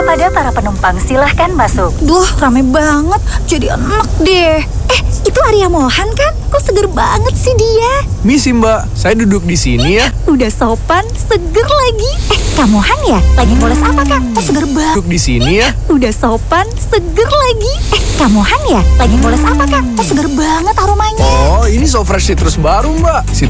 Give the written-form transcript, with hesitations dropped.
kepada para penumpang, silahkan masuk. Duh, rame banget. Jadi enak deh. Itu Arya Mohan kan? Kok seger banget sih dia? Misi Mbak, saya duduk di sini ya. Udah sopan, seger lagi. Kak Mohan ya? Lagi mules apa Kak? Kok seger banget? Duduk di sini ya. Udah sopan, seger lagi. Kak Mohan ya? Lagi mules apa Kak? Kok seger banget aromanya? Oh, ini so fresh citrus baru Mbak.